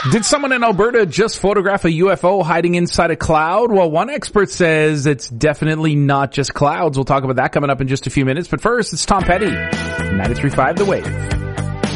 Did someone in Alberta just photograph a UFO hiding inside a cloud? Well, one expert says it's definitely not just clouds. We'll talk about that coming up in just a few minutes. But first, it's Tom Petty, 93.5 The Wave.